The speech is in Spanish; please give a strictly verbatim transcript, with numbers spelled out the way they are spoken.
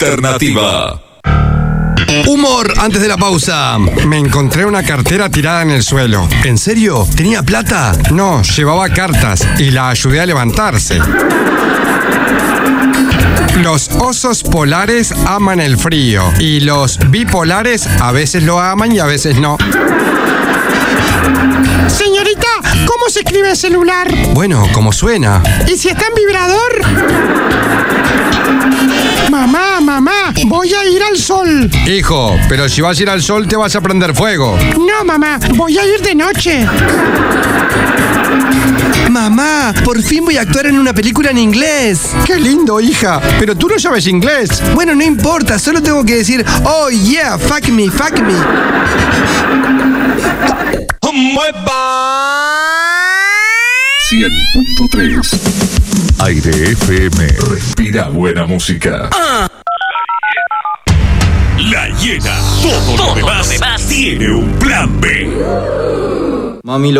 alternativa. Humor antes de la pausa. Me encontré una cartera tirada en el suelo. ¿En serio? ¿Tenía plata? No, llevaba cartas y la ayudé a levantarse. Los osos polares aman el frío y los bipolares a veces lo aman y a veces no. Señorita, ¿cómo se escribe el celular? Bueno, como suena. ¿Y si está en vibrador? Mamá, mamá, voy a ir al sol. Hijo, pero si vas a ir al sol te vas a prender fuego. No, mamá, voy a ir de noche. Mamá, por fin voy a actuar en una película en inglés. ¡Qué lindo, hija! Pero tú no sabes inglés. Bueno, no importa, solo tengo que decir, oh yeah, fuck me, fuck me. cien punto tres Aire F M. Respira buena música. Ah. La Hiena. Todo, Todo lo demás, lo demás tiene un plan B. Mami, lo